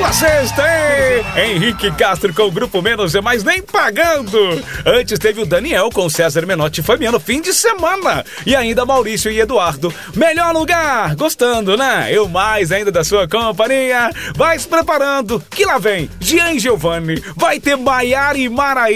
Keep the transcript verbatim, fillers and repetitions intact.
sexta, hein? Henrique Castro com o Grupo Menos é Mais Nem Pagando. Antes teve o Daniel com César Menotti e Fabiano, fim de semana. E ainda Maurício e Eduardo. Melhor lugar, gostando, né? Eu mais ainda da sua companhia. Vai se preparando, que lá vem Jean Giovanni. Vai ter Maiara e Maraí.